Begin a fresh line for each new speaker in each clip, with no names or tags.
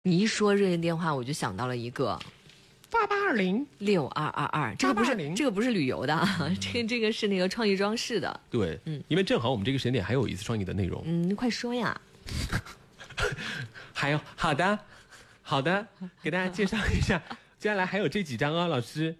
你一说热线电话，我就想到了一个8806222，这个不是旅游的啊，这个是那个创意装饰的。
对，因为正好我们这个时间点还有一次创意的内容。
快说呀。
还有，好的，给大家介绍一下，接下来还有这几张啊，老师。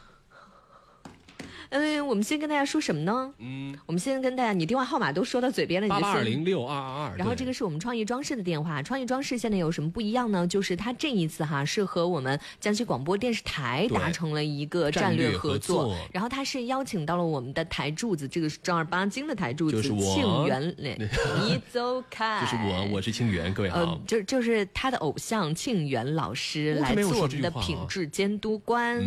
我们先跟大家说什么呢？我们先跟大家，你电话号码都说到嘴边了，你就
8206222。
然后这个是我们创意装饰的电话。创意装饰现在有什么不一样呢？就是它这一次是和我们江西广播电视台达成了一个战略合作，然后它是邀请到了我们的台柱子，这个是正儿八经的台柱子，
就是我
庆元，你走开，
就是我是庆元，各位好。
就是他的偶像庆元老师来做我们的品质监督官。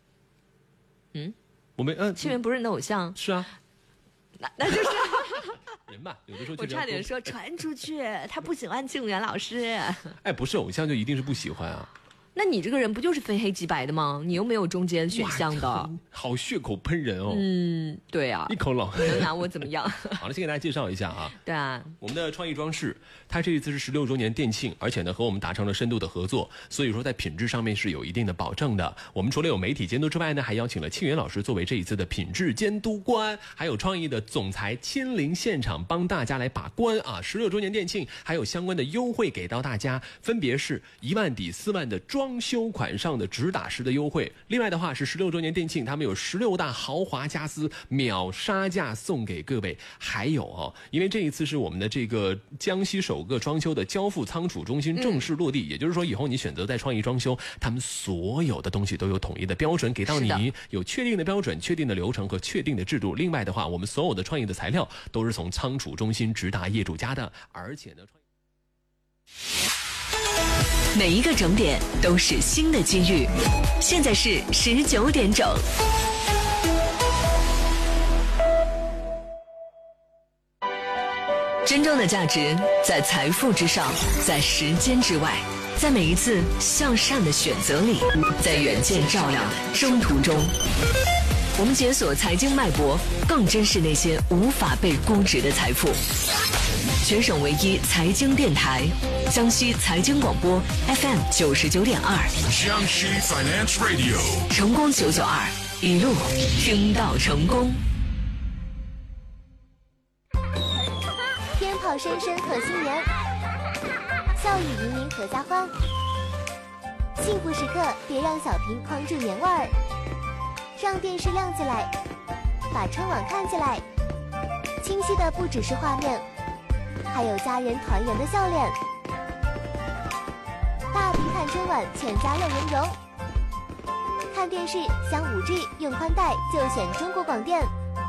我们
庆元不是你的偶像？
是啊，
那就是
人嘛，有的时候
我差点说传出去，他不喜欢庆元老师。
哎，不是偶像就一定是不喜欢啊？
那你这个人不就是非黑即白的吗？你又没有中间选项的。
好血口喷人哦。
对啊，
一口老
能拿我怎么样？
好了，先给大家介绍一下啊。
对啊，
我们的创意装饰，它这一次是16周年店庆，而且呢和我们达成了深度的合作，所以说在品质上面是有一定的保证的。我们除了有媒体监督之外呢，还邀请了庆元老师作为这一次的品质监督官，还有创意的总裁亲临现场帮大家来把关啊。16周年店庆还有相关的优惠给到大家，分别是1万抵4万的装修款上的直打实的优惠。另外的话是16周年店庆，他们有16大豪华家私秒杀价送给各位。还有因为这一次是我们的这个江西首个装修的交付仓储中心正式落地，也就是说以后你选择在创意装修，他们所有的东西都有统一的标准给到你，有确定的标准、确定的流程和确定的制度。另外的话，我们所有的创意的材料都是从仓储中心直达业主家的，而且呢，
每一个整点都是新的机遇。现在是19点整。真正的价值在财富之上，在时间之外，在每一次向善的选择里，在远见照亮的征途中。我们解锁财经脉搏，更珍视那些无法被估值的财富。全省唯一财经电台，江西财经广播 FM 99.2，
江西 Finance Radio，
成功992，一路听到成功。
鞭炮声声贺新年，笑语盈盈阖家欢。幸福时刻别让小屏框住年味儿，让电视亮起来，把春晚看起来。清晰的不只是画面，还有家人团圆的笑脸。大屏看春晚，全家乐融融。看电视享 5G， 用宽带就选中国广电。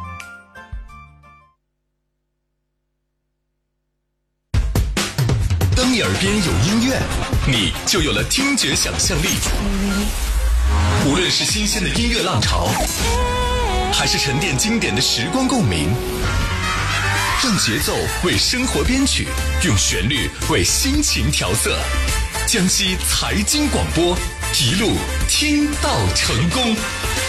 当你耳边有音乐，你就有了听觉想象力。无论是新鲜的音乐浪潮，还是沉淀经典的时光共鸣，让节奏为生活编曲，用旋律为心情调色。江西财经广播，一路听到成功。